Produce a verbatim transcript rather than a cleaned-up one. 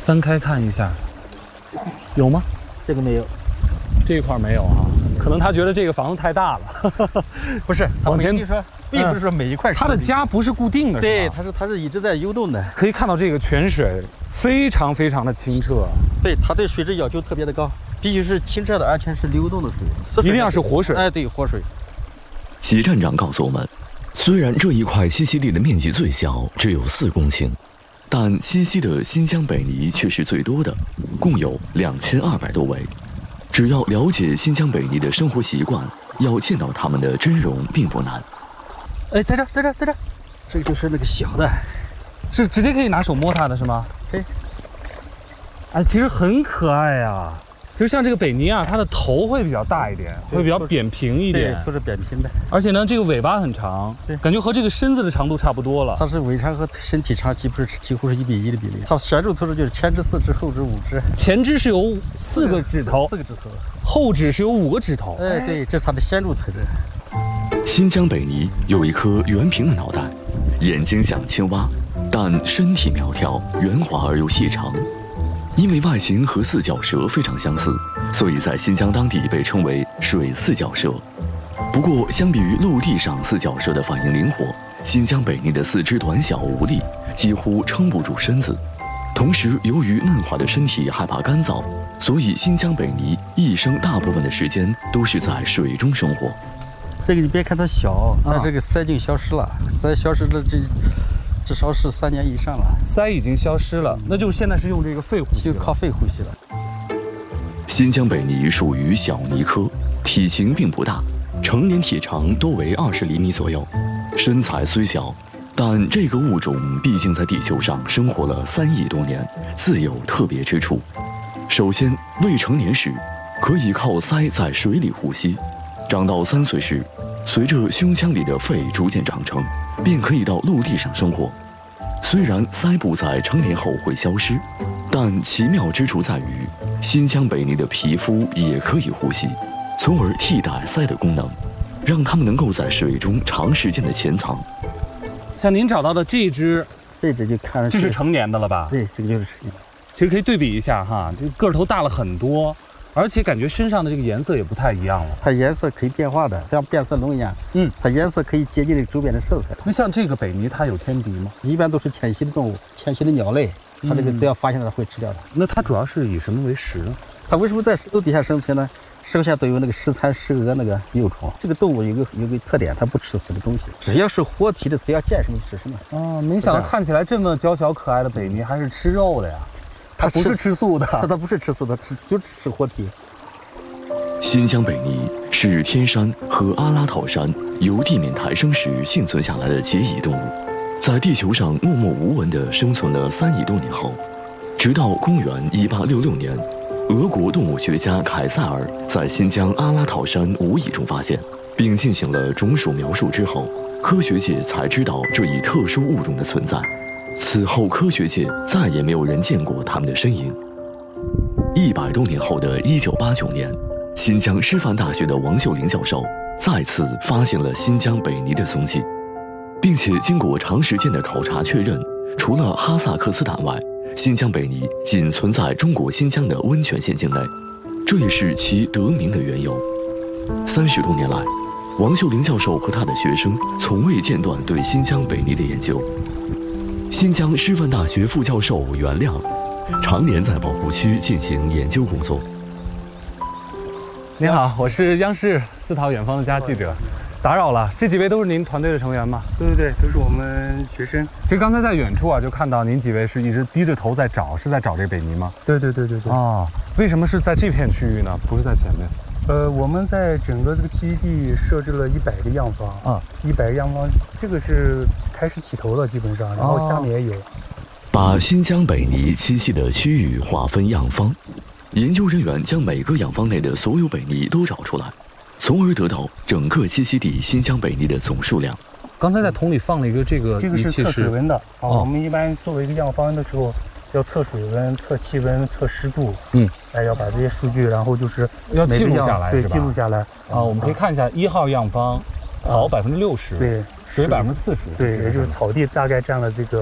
翻开看一下，有吗？ 这个没有， 这一块没有啊，可能他觉得这个房子太大了。 不是， 往前说，并不是说每一块。 他的家不是固定的， 对，它是它是一直在游动的。 可以看到这个泉水非常非常的清澈。 对，它对水质要求特别的高，必须是清澈的，而且是流动的水， 一定要是活水。 哎，对，活水。 齐站长告诉我们，虽然这一块栖息地的面积最小，只有四公顷，但栖息的新疆北泥却是最多的，共有两千二百多围。只要了解新疆北泥的生活习惯，要见到它们的真容并不难。 哎，在这，在这，在这，这个就是那个小的， 是直接可以拿手摸它的是吗？ 对。 哎，其实很可爱啊。其实像这个北泥啊，它的头会比较大一点，会比较扁平一点， 对，都是扁平的。 而且呢，这个尾巴很长，对，感觉和这个身子的长度差不多了。 它是尾长和身体长几乎是几乎是一比一的比例。它显著特征就是前肢四肢，后肢五肢。 前肢是有四个指头， 四个指头， 后肢是有五个指头。 哎，对，这是它的显著特征。 新疆北泥有一颗圆平的脑袋，眼睛像青蛙，但身体苗条、圆滑而又细长。因为外形和四脚蛇非常相似，所以在新疆当地被称为水四脚蛇。不过，相比于陆地上四脚蛇的反应灵活，新疆北泥的四肢短小无力，几乎撑不住身子。同时，由于嫩滑的身体害怕干燥，所以新疆北泥一生大部分的时间都是在水中生活。 这个你别看它小，它这个鳃已经消失了，鳃消失了这。至少是三年以上了， 鳃已经消失了，那就现在是用这个肺呼吸， 就靠肺呼吸了。 新疆北泥属于小泥科，体型并不大，成年体长多为二十厘米左右。身材虽小，但这个物种毕竟在地球上生活了三亿多年，自有特别之处。首先，未成年时可以靠鳃在水里呼吸，长到三岁时，随着胸腔里的肺逐渐长成，便可以到陆地上生活。虽然鳃部在成年后会消失，但奇妙之处在于，新疆北泥的皮肤也可以呼吸，从而替代鳃的功能，让它们能够在水中长时间的潜藏。 像您找到的这只， 这只就看， 这是成年的了吧？ 对，这个就是成年。 其实可以对比一下哈，这个头大了很多。而且感觉身上的这个颜色也不太一样了， 它颜色可以变化的，像变色龙一样。嗯，它颜色可以接近这个周边的色彩。 那像这个北泥，它有天敌吗？ 一般都是迁徙的动物，迁徙的鸟类，它这个只要发现了，它会吃掉它。 那它主要是以什么为食呢？ 它为什么在石头底下生存呢？生下都有那个石蚕、石蛾那个幼虫。这个动物有个有个特点，它不吃死的东西，只要是活体的，只要见什么吃什么。 哦，没想到看起来这么娇小可爱的北泥还是吃肉的呀？它不是吃素的， 它它不是吃素的，吃就吃活体。 新疆北泥是天山和阿拉套山由地面抬升时幸存下来的结蚁动物，在地球上默默无闻地生存了三亿多年后，直到公元一八六六年，俄国动物学家凯塞尔在新疆阿拉套山无蚁中发现，并进行了种属描述之后，科学界才知道这一特殊物种的存在。此后，科学界再也没有人见过它们的身影。一百多年后的一九八九年，新疆师范大学的王秀玲教授再次发现了新疆北泥的踪迹，并且经过长时间的考察确认，除了哈萨克斯坦外，新疆北泥仅存在中国新疆的温泉县境内，这也是其得名的缘由。三十多年来，王秀玲教授和他的学生从未间断对新疆北泥的研究。新疆师范大学副教授袁亮常年在保护区进行研究工作。 您好，我是央视四套远方的家记者，打扰了。这几位都是您团队的成员吗？ 对对对，都是我们学生。 其实刚才在远处啊，就看到您几位是一直低着头在找，是在找这个北泥吗？ 对对对对对。 啊，为什么是在这片区域呢？不是在前面？ 呃，我们在整个这个栖息地设置了一百个样方啊，一百个样方，这个是开始起头了，基本上，然后下面也有。 把新疆北泥栖息的区域划分样方，研究人员将每个样方内的所有北泥都找出来，从而得到整个栖息地新疆北泥的总数量。 刚才在桶里放了一个这个， 这个是测水温的啊。 哦、 我们一般作为一个样方的时候，要测水温、测气温、测湿度， 嗯， 哎，要把这些数据，然后就是要记录下来， 对，记录下来啊。我们可以看一下一号样方，草百分之六十， 对， 水百分之四十， 对，也就是草地大概占了这个